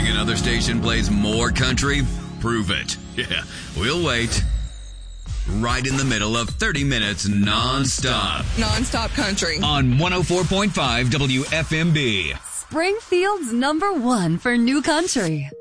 another station plays more country? Prove it. Yeah, we'll wait. Right in the middle of 30 minutes non-stop. Non-stop country. On 104.5 WFMB. Springfield's #1 for new country.